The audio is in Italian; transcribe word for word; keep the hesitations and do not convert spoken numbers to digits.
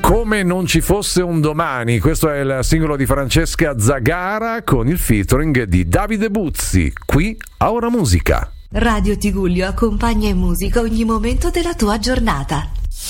Come non ci fosse un domani, questo è il singolo di Francesca Zagara con il featuring di Davide Buzzi, qui a Ora Musica. Radio Tigullio accompagna in musica ogni momento della tua giornata.